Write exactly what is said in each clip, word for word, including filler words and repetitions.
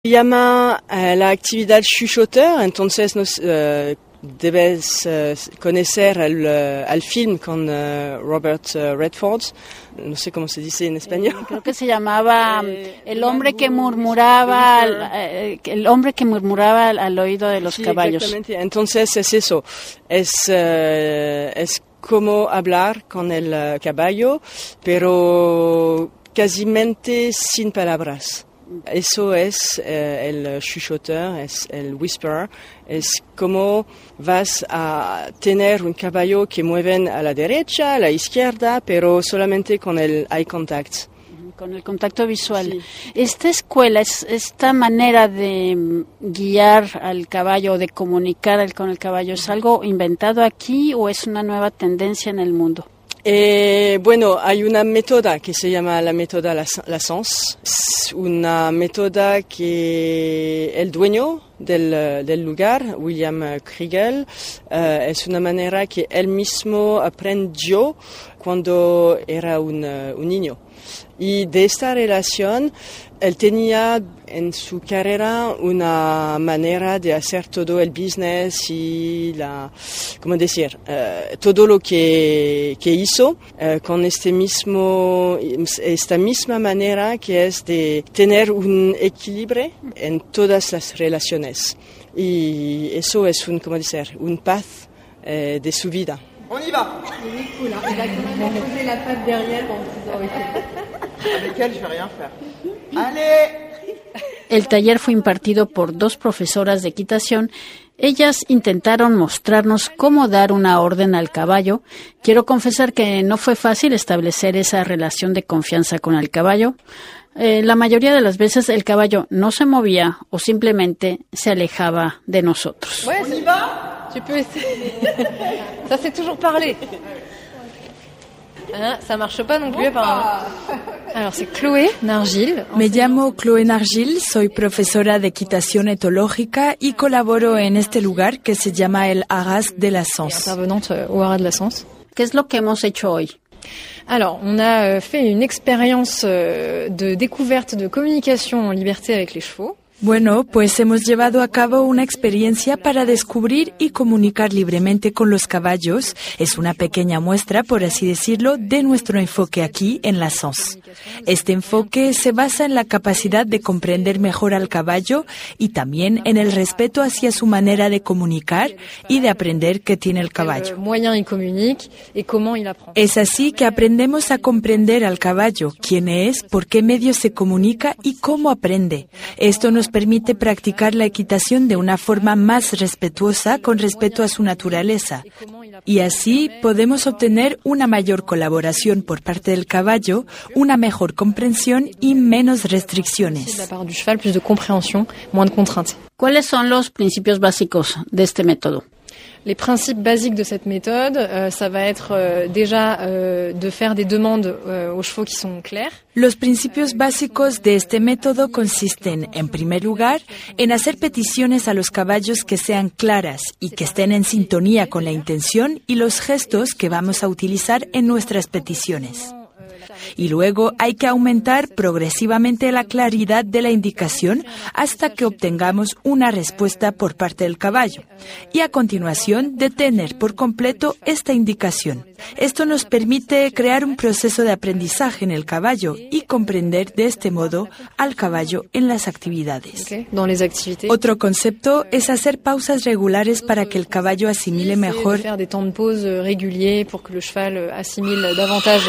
Llama a la actividad chuchoteur, entonces nos, uh, debes uh, conocer el, uh, el film con uh, Robert uh, Redford, no sé cómo se dice en español. Eh, creo que se llamaba eh, El hombre que murmuraba, el, el hombre que murmuraba al, al oído de los sí, caballos. Exactamente, entonces es eso, es, uh, es como hablar con el uh, caballo, pero casimente sin palabras. Eso es eh, el chuchoteur, es el whisperer, es como vas a tener un caballo que mueven a la derecha, a la izquierda, pero solamente con el eye contact. Con el contacto visual. Sí. Esta escuela, es, esta manera de guiar al caballo, de comunicar con el caballo, ¿es algo inventado aquí o es una nueva tendencia en el mundo? Eh, bueno, hay una método que se llama la método Lascens, es una método que el dueño del, del lugar, William Kriegel, uh, es una manera que él mismo aprendió cuando era un, uh, un niño. Y de esta relación, él tenía en su carrera una manera de hacer todo el business y la, ¿cómo decir? Uh, todo lo que, que hizo uh, con este mismo, esta misma manera que es de tener un equilibrio en todas las relaciones. Y eso es un, ¿cómo decir? Un path uh, de su vida. On y va. Il a carrément posé la patte derrière en disant ok. Avec elle, je vais rien faire. Allez. El taller fue impartido por dos profesoras de equitación. Ellas intentaron mostrarnos cómo dar una orden al caballo. Quiero confesar que no fue fácil establecer esa relación de confianza con el caballo. Eh, la mayoría de las veces el caballo no se movía o simplemente se alejaba de nosotros. Ouais, on y va. Tu peux essayer. Ça c'est toujours parler. Hein, ça marche pas non plus apparemment. Alors c'est Chloé Nargil. Me llamo Chloé Nargil, soy profesora de equitación etológica y colaboro en este lugar que se llama el Haras de Lascens. Intervenante au Haras de Lascens. ¿Qué es lo que hemos hecho hoy? Alors, on a fait une expérience de découverte de communication en liberté avec les chevaux. Bueno, pues hemos llevado a cabo una experiencia para descubrir y comunicar libremente con los caballos. Es una pequeña muestra, por así decirlo, de nuestro enfoque aquí en Lascens. Este enfoque se basa en la capacidad de comprender mejor al caballo y también en el respeto hacia su manera de comunicar y de aprender que tiene el caballo. Es así que aprendemos a comprender al caballo, quién es, por qué medios se comunica y cómo aprende. Esto nos permite practicar la equitación de una forma más respetuosa con respecto a su naturaleza. Y así podemos obtener una mayor colaboración por parte del caballo, una mejor comprensión y menos restricciones. ¿Cuáles son los principios básicos de este método? Les principes basiques de cette méthode, euh, ça va être euh, déjà euh, de faire des demandes euh, aux chevaux qui sont claires. Los principios básicos de este método consisten, en primer lugar, en hacer peticiones a los caballos que sean claras y que estén en sintonía con la intención y los gestos que vamos a utilizar en nuestras peticiones. Y luego hay que aumentar progresivamente la claridad de la indicación hasta que obtengamos una respuesta por parte del caballo. Y a continuación detener por completo esta indicación. Esto nos permite crear un proceso de aprendizaje en el caballo y comprender de este modo al caballo en las actividades. Okay, dans les activités. Otro concepto es hacer pausas regulares para que el caballo asimile mejor. Faire des temps de pause réguliers pour que le cheval assimile davantage.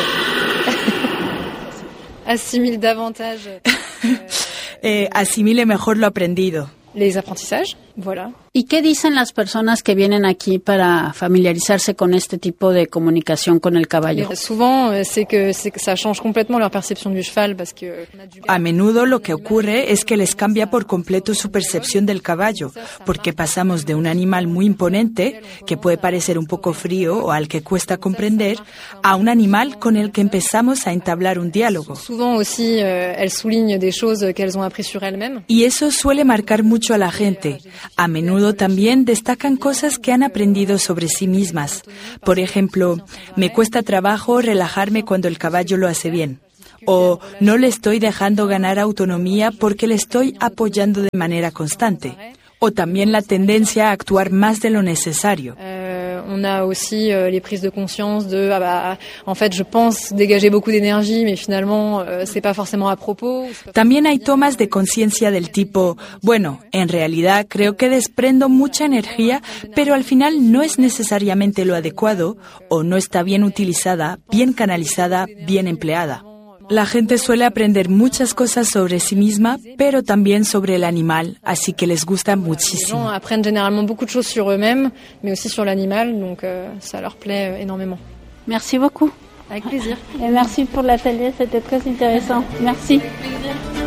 Assimile davantage. eh, asimile mejor lo aprendido. Les apprentissages, voilà. ¿Y qué dicen las personas que vienen aquí para familiarizarse con este tipo de comunicación con el caballo? Souvent, c'est que, c'est que ça change complètement leur perception du cheval parce que a menudo lo que ocurre es que les cambia por completo su percepción del caballo, porque pasamos de un animal muy imponente, que puede parecer un poco frío o al que cuesta comprender, a un animal con el que empezamos a entablar un diálogo. Souvent aussi, euh, elles soulignent des choses qu'elles ont appris sur elles-mêmes. Y eso suele marcar mucho a la gente. A menudo también destacan cosas que han aprendido sobre sí mismas. Por ejemplo, me cuesta trabajo relajarme cuando el caballo lo hace bien. o no le estoy dejando ganar autonomía porque le estoy apoyando de manera constante. O también la tendencia a actuar más de lo necesario. Euh, on a aussi euh, les prises de conscience de, ah bah, en fait, je pense dégager beaucoup d'énergie, mais finalement, euh, c'est pas forcément à propos. También hay tomas de conciencia del tipo, bueno, en realidad creo que desprendo mucha energía, pero al final no es necesariamente lo adecuado, o no está bien utilizada, bien canalizada, bien empleada. La gente suele aprender muchas cosas sobre sí misma, pero también sobre el animal, así que les gusta muchísimo. Les gens apprennent généralement beaucoup de choses sur eux-mêmes, mais aussi sur l'animal, donc euh, ça leur plaît énormément. Merci beaucoup. Avec plaisir. Et merci pour l'atelier, c'était très intéressant. Merci. Avec plaisir.